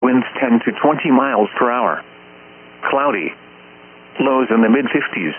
winds 10 to 20 miles per hour. Cloudy. Lows in the mid-50s.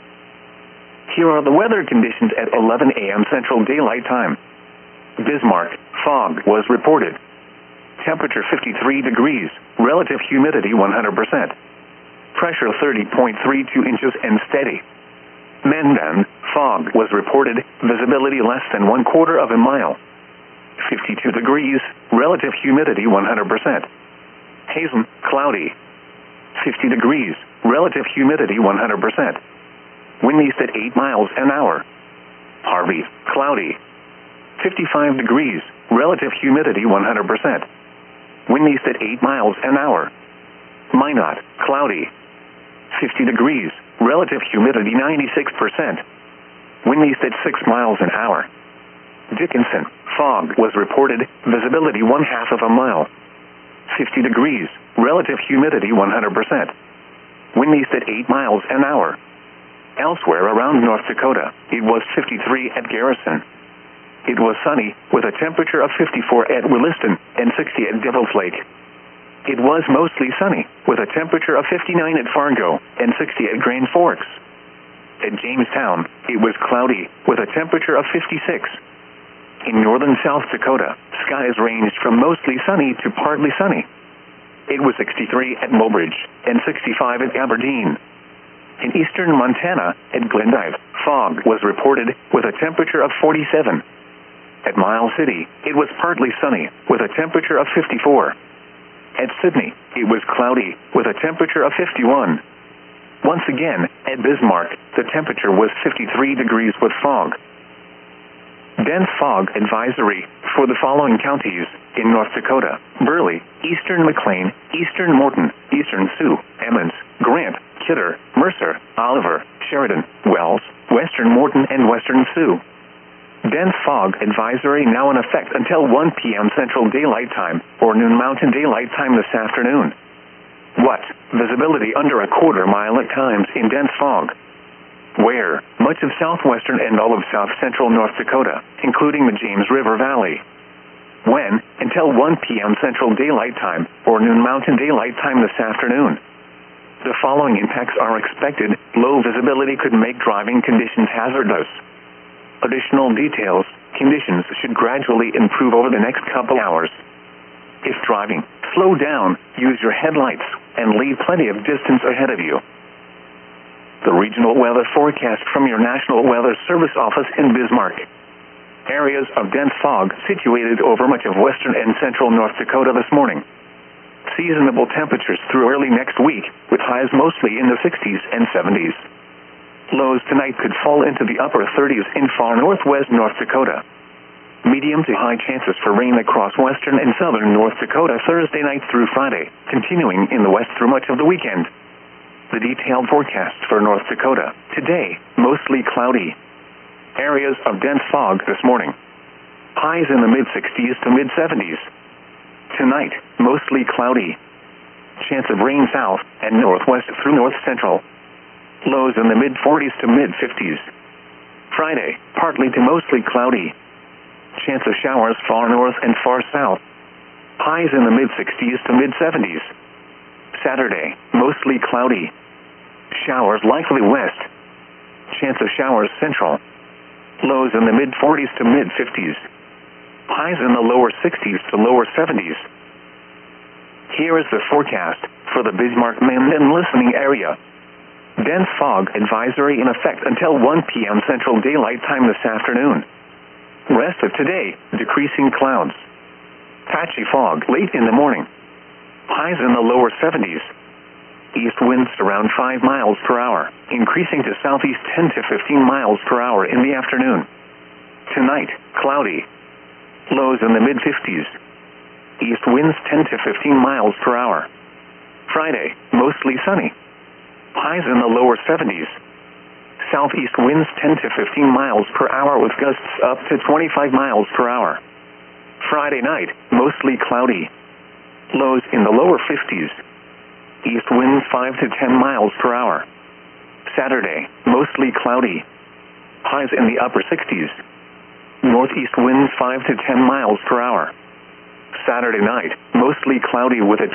Here are the weather conditions at 11 a.m. Central Daylight Time. Bismarck, fog was reported. Temperature 53 degrees, relative humidity 100%. Pressure 30.32 inches and steady. Menden, fog was reported, visibility less than 1/4 of a mile. 52 degrees, relative humidity 100%. Hazen, cloudy. 50 degrees, relative humidity 100%. Wind east at 8 miles an hour. Harvey, cloudy. 55 degrees, relative humidity 100%. Wind east at 8 miles an hour. Minot, cloudy. 50 degrees, relative humidity 96%. Wind east at 6 miles an hour. Dickinson, fog was reported, visibility 1/2 of a mile. 50 degrees, relative humidity 100%. Wind east at 8 miles an hour. Elsewhere around North Dakota, it was 53 at Garrison. It was sunny, with a temperature of 54 at Williston and 60 at Devil's Lake. It was mostly sunny, with a temperature of 59 at Fargo and 60 at Grand Forks. At Jamestown, it was cloudy, with a temperature of 56. In northern South Dakota, skies ranged from mostly sunny to partly sunny. It was 63 at Mobridge and 65 at Aberdeen. In eastern Montana, at Glendive, fog was reported, with a temperature of 47. At Miles City, it was partly sunny, with a temperature of 54. At Sydney, it was cloudy, with a temperature of 51. Once again, at Bismarck, the temperature was 53 degrees with fog. Dense fog advisory for the following counties in North Dakota: Burley, eastern McLean, eastern Morton, eastern Sioux, Emmons, Grant, Kidder, Mercer, Oliver, Sheridan, Wells, western Morton, and western Sioux. Dense fog advisory now in effect until 1 p.m. Central Daylight Time or noon Mountain Daylight Time this afternoon. What? Visibility under 1/4 mile at times in dense fog. Where? Much of southwestern and all of south-central North Dakota, including the James River Valley. When? Until 1 p.m. Central Daylight Time or noon Mountain Daylight Time this afternoon. The following impacts are expected. Low visibility could make driving conditions hazardous. Additional details: conditions should gradually improve over the next couple hours. If driving, slow down, use your headlights, and leave plenty of distance ahead of you. The regional weather forecast from your National Weather Service office in Bismarck. Areas of dense fog situated over much of western and central North Dakota this morning. Seasonable temperatures through early next week, with highs mostly in the 60s and 70s. Lows tonight could fall into the upper 30s in far northwest North Dakota. Medium to high chances for rain across western and southern North Dakota Thursday night through Friday, continuing in the west through much of the weekend. The detailed forecast for North Dakota. Today, mostly cloudy. Areas of dense fog this morning. Highs in the mid-60s to mid-70s. Tonight, mostly cloudy. Chance of rain south and northwest through north-central. Lows in the mid-40s to mid-50s. Friday, partly to mostly cloudy. Chance of showers far north and far south. Highs in the mid-60s to mid-70s. Saturday, mostly cloudy. Showers likely west. Chance of showers central. Lows in the mid-40s to mid-50s. Highs in the lower 60s to lower 70s. Here is the forecast for the Bismarck-Menden listening area. Dense fog advisory in effect until 1 p.m. Central Daylight Time this afternoon. Rest of today, decreasing clouds. Patchy fog late in the morning. Highs in the lower 70s. East winds around 5 miles per hour, increasing to southeast 10 to 15 miles per hour in the afternoon. Tonight, cloudy. Lows in the mid-50s. East winds 10 to 15 miles per hour. Friday, mostly sunny. Highs in the lower 70s. Southeast winds 10 to 15 miles per hour with gusts up to 25 miles per hour. Friday night, mostly cloudy. Lows in the lower 50s. East winds 5 to 10 miles per hour. Saturday, mostly cloudy. Highs in the upper 60s. Northeast winds 5 to 10 miles per hour. Saturday night, mostly cloudy with a